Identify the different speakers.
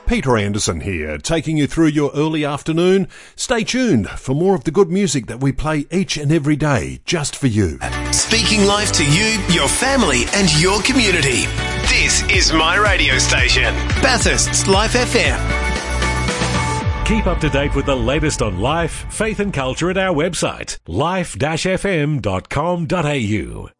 Speaker 1: Peter Anderson here, taking you through your early afternoon. Stay tuned for more of the good music that we play each and every day, just for you.
Speaker 2: Speaking life to you, your family and your community. This is my radio station, Bathurst's Life FM.
Speaker 3: Keep up to date with the latest on life, faith and culture at our website, life-fm.com.au.